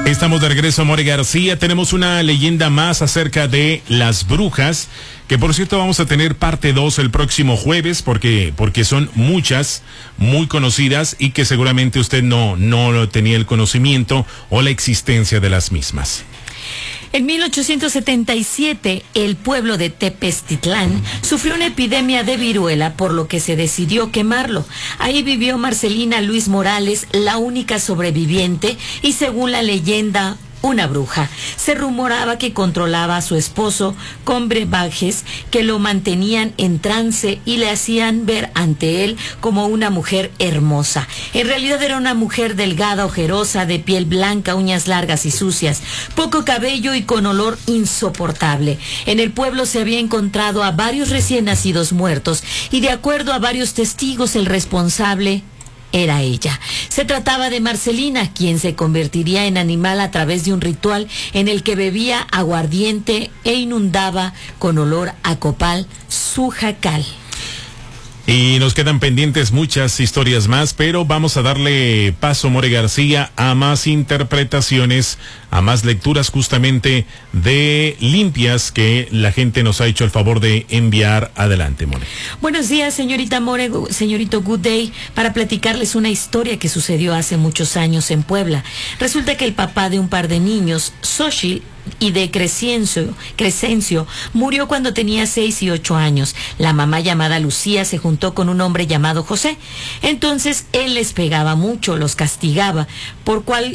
Estamos de regreso, More García. Tenemos una leyenda más acerca de las brujas, que por cierto vamos a tener parte 2 el próximo jueves, porque son muchas, muy conocidas, y que seguramente usted no tenía el conocimiento o la existencia de las mismas. En 1877, el pueblo de Tepeztitlán sufrió una epidemia de viruela, por lo que se decidió quemarlo. Ahí vivió Marcelina Luis Morales, la única sobreviviente, y según la leyenda, una bruja. Se rumoraba que controlaba a su esposo con brebajes que lo mantenían en trance y le hacían ver ante él como una mujer hermosa. En realidad era una mujer delgada, ojerosa, de piel blanca, uñas largas y sucias, poco cabello y con olor insoportable. En el pueblo se había encontrado a varios recién nacidos muertos y, de acuerdo a varios testigos, el responsable era ella. Se trataba de Marcelina, quien se convertiría en animal a través de un ritual en el que bebía aguardiente e inundaba con olor a copal su jacal. Y nos quedan pendientes muchas historias más, pero vamos a darle paso, More García, a más interpretaciones, a más lecturas justamente de limpias que la gente nos ha hecho el favor de enviar. Adelante, More. Buenos días, señorita More, señorito Good Day, para platicarles una historia que sucedió hace muchos años en Puebla. Resulta que el papá de un par de niños, Xochitl y de Crescencio, murió cuando tenía 6 y 8 años. La mamá, llamada Lucía, se juntó con un hombre llamado José. Entonces él les pegaba mucho, los castigaba, por cual